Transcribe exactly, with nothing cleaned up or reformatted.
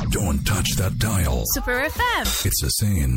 Don't touch that dial. Super F M. It's a sin.